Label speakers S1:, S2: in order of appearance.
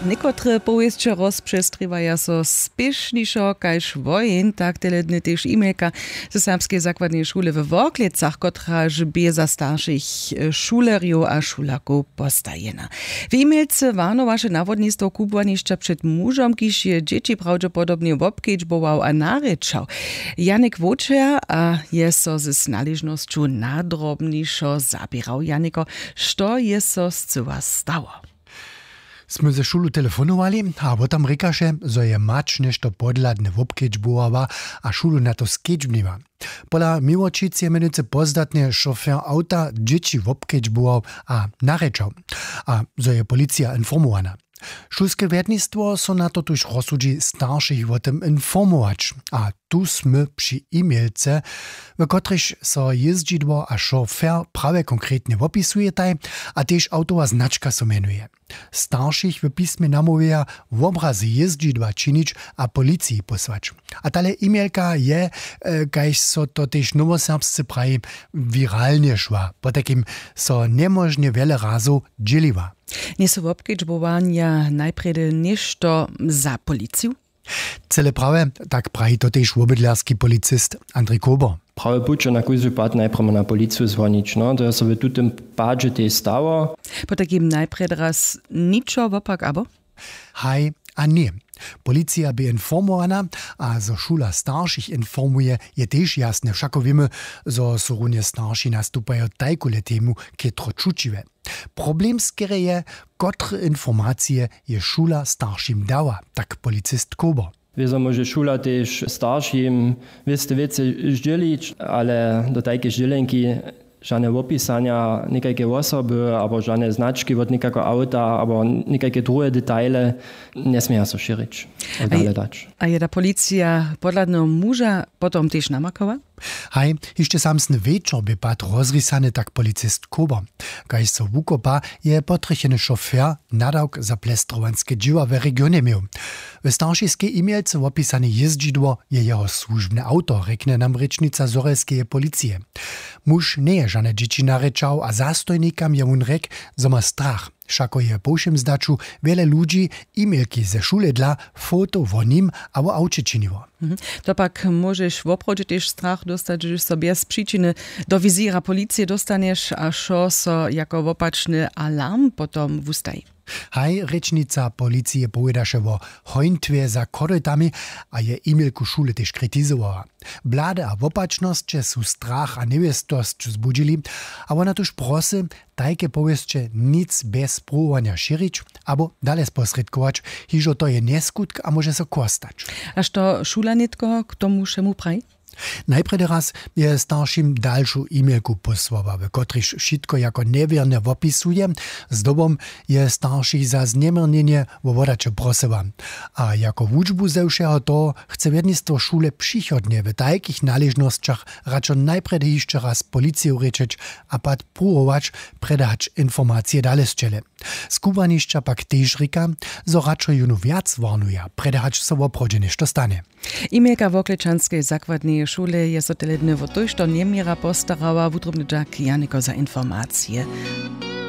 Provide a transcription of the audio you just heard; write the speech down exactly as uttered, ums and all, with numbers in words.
S1: Niekotre powieście rozprzestrywaja so spieszniszo kaž wojen, tak teledny też e-mailka ze serbskiej zakładnej szule w Worklecach, kotra żbie za starszych szuleriów a szulaków postajena. W e-mailce warno wasze nawodnictwo kubłaniszcza przed mużom, kiż je dzieci prawdopodobnie w obkiedźbował a naryczał. Janek Wóczer a je so ze znależnością nadrobniszo zabierał. Janiko, što je so zcyła stało?
S2: Sme ze šulu telefonovali, a potem rekaše, zo je mač nešto podladne v obkeđbova, a šulu na to skeđbniva. Pola miłočic je menuce pozdatne šofer auta dzieci v obkeđbov a narečał, a zo je policija informovana. Šulske wjednictwo so na to tuž rozsudzi starších o tym informować, a tu sme przy e-mailce, w kotryż so jezdidło a šofer prawie konkretnie opisuje taj, a też autowa znaczka so menuje. Starších w pismie namówia w obrazy jezdidła czynić a policji posłać. A tale e-mailka je, e, kaž so to też nowoserbscy praji wiralnie szła, po takim so niemożnie wiele razu dzieliła.
S1: Nie są obkedźbowania najpredy nešto za policiju?
S2: Cele prawe, tak praji to też obydlarski policist Andrzej Kober.
S3: Prawie buče na kój wypad najpierw na policiju zvonić, no, to sobie tu tym padže te stało.
S1: Po takim najpred raz niczo wopak abo?
S2: Haj, a nie. Policja by informowana, a zo šula starších informuje, je tež jasne. Všako wiemy, zo so runie starši nastupajo tajkule temu, ketro čučive. Problem skere je, kotre informacije je šula starším dała, tak policist Kober.
S3: Wieso może szula też starszym wieste wiece zdzielić, ale do takiej zdzielenki żadne opisania, nikakie osoby, albo żadne znaczki od nikakiego auta, albo nikakie drugie detale nie smieją się szerzyć.
S1: A je ta policja podladno muża potom też namakowa?
S2: Haj, jeszcze samsny wieczór by pad rozrysany tak policist Kober. Kaž so wukopa je potrycheny šofer nadawk za plestrowanske dzieła w regionie miał. W staršijskiej e-mailce opisane jezdidło je jeho służbne auto, rekne nam rečnica Zorelskeje policije. Muž nie je žane dzieci narečał, a zastojnikam je on rek, zo ma strach. Šako je po všem zdaču wiele ludzi e-mailki ze šule dla foto o nim a o aucie činiło.
S1: Mhm. To pak możesz w oprodzie też strach dostać, że sobie z przyczyny do wizira policji dostaniesz, a šo so jako opaczny alarm potom wustaj.
S2: Haj, rečnica policije povedaše o hojntwie za korytami, a je e-mailku šule też kritizowała. Blade a wopačnosće su strach a nevestosť zbudili, a ona tuž prosy, tajke powieszcze nic bez spróbowania širić, abo dalej sposredkować, hižo to je neskutk a może so kostać.
S1: A što šula nitko k tomu šemu praj?
S2: Najpredy raz je starším dalšiu e-mailku posłała, w kotryż wszystko jako niewierne opisuje. Z dobom je starší za zniemiernienie wowodacze prosyła. A jako wuczbu ze všeho to chce wjednictwo szule przychodnie w takich należnościach raczej najpredy jeszcze raz policję ryczeć, a pad próbować predać informacje dalej zczele. Skubaniszcza pak też rika, zo raczej junu wiac warnuje, predać so w oprodzie nešto stanie.
S1: E-mailka Worklečanskej zakładnej szule je so teledne o to, što Niemira postarała, wutrubny Jack Janiko za informacje.